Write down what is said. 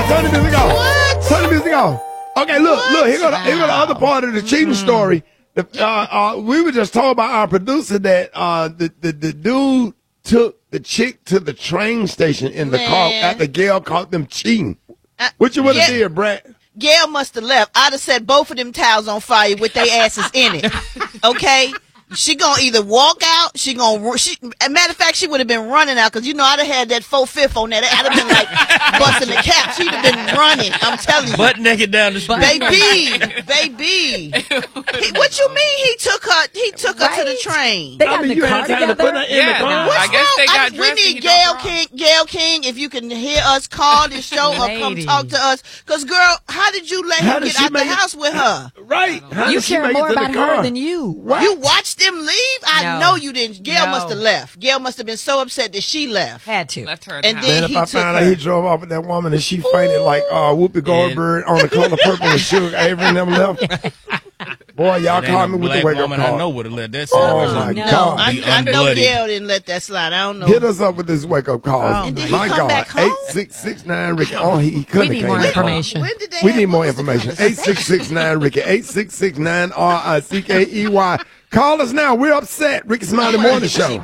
Turn the music off. What? Turn the music off. Okay, look. Here go the other part of the cheating story. We were just talking about our producer that the dude took the chick to the train station in the car after Gail caught them cheating. What you would have did, Brett? Gail must have left. I'd have set both of them towels on fire with their asses in it. Okay? She gonna either walk out, matter of fact, she would have been running out, because, I'd have had that 4/5 on that. I'd have been like busting the cap. She'd have been running. I'm telling you. Butt naked down the street. Baby. What you mean he took her to the train? They got in the car together? I guess they got dressed. We need Gail King, if you can hear us, call this show or come talk to us. Because, girl, how did you let him get out the house with her? Right. You care more about her than you. What? You watched them leave? I know you didn't. Gail must have left. Gail must have been so upset that she left. Had to. Left her. And then if I found out he drove off with that woman and she fainted like Whoopi Goldberg on The Color Purple and Sugar Avery and them left. Boy, y'all caught me with the wake-up call. I know would have let that slide. Oh, my God. I know Gail didn't let that slide. I don't know. Hit us up with this wake-up call. And did he come back home? 8669-RICKY. Oh, he couldn't have We need more information. We need more information. 8669-RICKY. 8669-RICKEY. Call us now. We're upset. Ricky Smiley Morning Show.